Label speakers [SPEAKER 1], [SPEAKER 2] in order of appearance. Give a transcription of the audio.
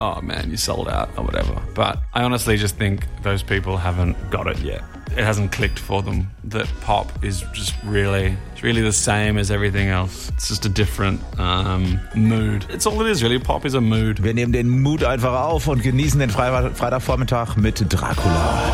[SPEAKER 1] oh man, you sold out or whatever. But I honestly just think those people haven't got it yet. It hasn't clicked for them that pop is just really the same as everything else. It's just a different mood. It's all it is really. Pop is a mood.
[SPEAKER 2] Wir nehmen den Mut einfach auf und genießen den Freitagvormittag mit Dracula.